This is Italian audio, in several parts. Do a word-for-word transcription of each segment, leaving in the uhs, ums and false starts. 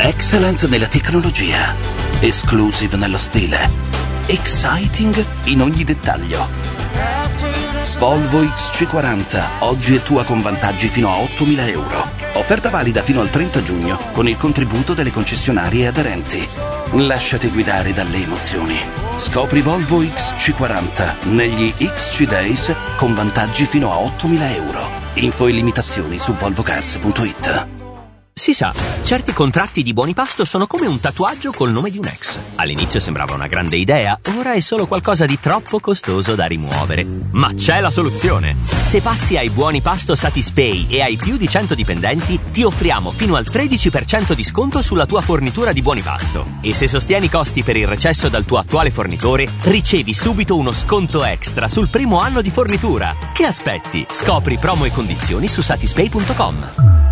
Excellent nella tecnologia, exclusive nello stile, exciting in ogni dettaglio. Volvo X C quaranta, oggi è tua con vantaggi fino a ottomila euro. Offerta valida fino al trenta giugno con il contributo delle concessionarie aderenti. Lasciati guidare dalle emozioni. Scopri Volvo X C quaranta negli X C Days con vantaggi fino a ottomila euro. Info e limitazioni su volvocars punto it. Si sa, certi contratti di buoni pasto sono come un tatuaggio col nome di un ex. All'inizio sembrava una grande idea, ora è solo qualcosa di troppo costoso da rimuovere. Ma c'è la soluzione! Se passi ai buoni pasto Satispay e hai più di cento dipendenti, ti offriamo fino al tredici per cento di sconto sulla tua fornitura di buoni pasto. E se sostieni i costi per il recesso dal tuo attuale fornitore, ricevi subito uno sconto extra sul primo anno di fornitura. Che aspetti? Scopri promo e condizioni su satispay punto com.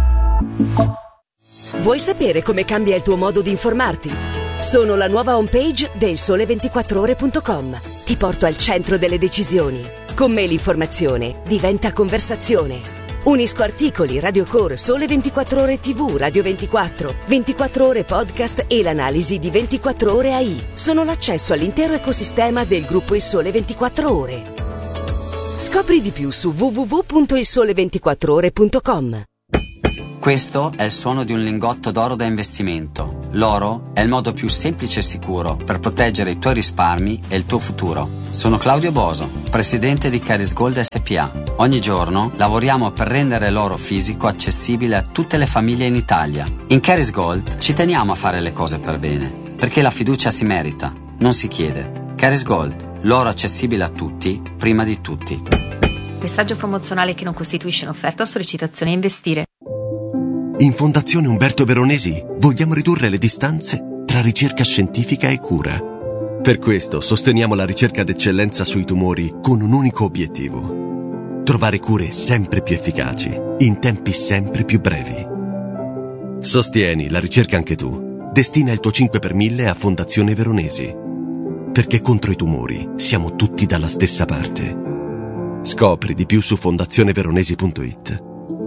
Vuoi sapere come cambia il tuo modo di informarti? Sono la nuova homepage del sole ventiquattro ore punto com. Ti porto al centro delle decisioni. Con me l'informazione diventa conversazione. Unisco articoli, radiocore, Sole ventiquattro Ore ti vu, Radio ventiquattro, ventiquattro Ore podcast e l'analisi di ventiquattro Ore A I. Sono l'accesso all'intero ecosistema del gruppo Il Sole ventiquattro Ore. Scopri di più su w w w punto il sole ventiquattro ore punto com. Questo è il suono di un lingotto d'oro da investimento. L'oro è il modo più semplice e sicuro per proteggere i tuoi risparmi e il tuo futuro. Sono Claudio Boso, presidente di Caris Gold S P A. Ogni giorno lavoriamo per rendere l'oro fisico accessibile a tutte le famiglie in Italia. In Caris Gold ci teniamo a fare le cose per bene, perché la fiducia si merita, non si chiede. Caris Gold, l'oro accessibile a tutti, prima di tutti. Messaggio promozionale che non costituisce un'offerta o sollecitazione a investire. In Fondazione Umberto Veronesi vogliamo ridurre le distanze tra ricerca scientifica e cura. Per questo sosteniamo la ricerca d'eccellenza sui tumori con un unico obiettivo: trovare cure sempre più efficaci, in tempi sempre più brevi. Sostieni la ricerca anche tu. Destina il tuo cinque per mille a Fondazione Veronesi. Perché contro i tumori siamo tutti dalla stessa parte. Scopri di più su fondazione veronesi punto it.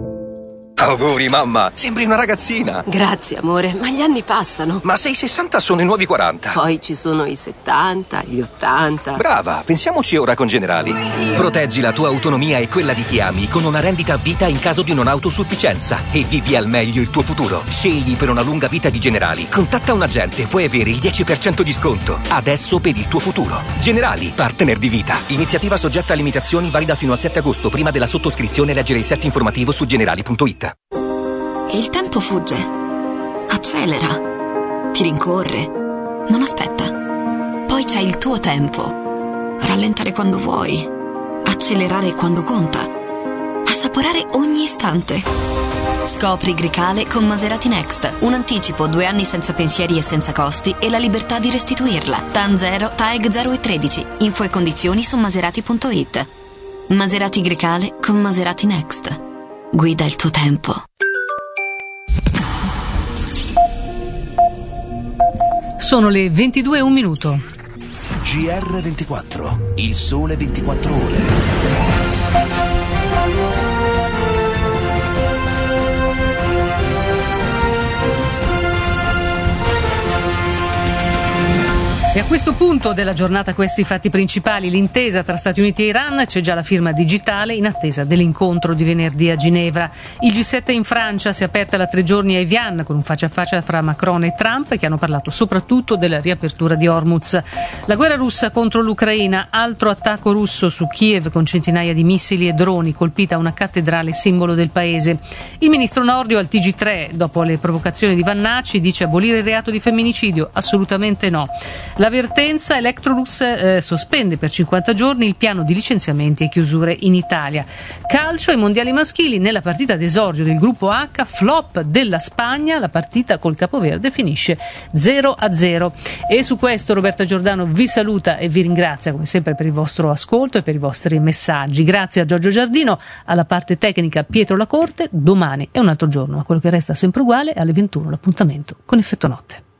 Auguri mamma, sembri una ragazzina. Grazie amore, ma gli anni passano. Ma se i sessanta sono i nuovi quaranta. Poi ci sono i settanta, gli ottanta. Brava, pensiamoci ora con Generali. Proteggi la tua autonomia e quella di chi ami con una rendita a vita in caso di non autosufficienza e vivi al meglio il tuo futuro. Scegli per una lunga vita di Generali. Contatta un agente, puoi avere il dieci per cento di sconto. Adesso per il tuo futuro. Generali, partner di vita. Iniziativa soggetta a limitazioni, valida fino al sette agosto. Prima della sottoscrizione leggere il set informativo su generali punto it. E il tempo fugge, accelera, ti rincorre, non aspetta. Poi c'è il tuo tempo. Rallentare quando vuoi, accelerare quando conta, assaporare ogni istante. Scopri Grecale con Maserati Next. Un anticipo, due anni senza pensieri e senza costi e la libertà di restituirla. T A N zero, T A E G zero e tredici. Info e condizioni su maserati punto it. Maserati Grecale con Maserati Next. Guida il tuo tempo. Sono le ventidue e un minuto. G R ventiquattro, il sole ventiquattro ore. E a questo punto della giornata questi i fatti principali: l'intesa tra Stati Uniti e Iran, c'è già la firma digitale in attesa dell'incontro di venerdì a Ginevra. Il G sette in Francia, si è aperta da tre giorni a Evian con un faccia a faccia fra Macron e Trump, che hanno parlato soprattutto della riapertura di Hormuz. La guerra russa contro l'Ucraina, altro attacco russo su Kiev con centinaia di missili e droni, colpita una cattedrale simbolo del paese. Il ministro Nordio al T G tre, dopo le provocazioni di Vannacci, dice abolire il reato di femminicidio, assolutamente no. L'avvertenza: Electrolux eh, sospende per cinquanta giorni il piano di licenziamenti e chiusure in Italia. Calcio, ai mondiali maschili, nella partita d'esordio del gruppo H, flop della Spagna, la partita col Capoverde finisce zero a zero. E su questo Roberta Giordano vi saluta e vi ringrazia come sempre per il vostro ascolto e per i vostri messaggi. Grazie a Giorgio Giardino, alla parte tecnica Pietro Lacorte. Domani è un altro giorno, ma quello che resta sempre uguale: alle ventuno l'appuntamento con Effetto Notte.